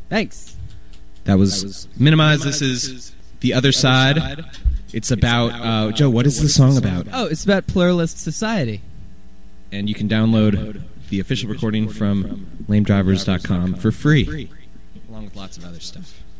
Thanks. That was Minimize. This is The Other Side. It's about... Joe, what is the song about? Oh, it's about Pluralist Society. And you can download the official recording from lamedrivers.com for free, along with lots of other stuff.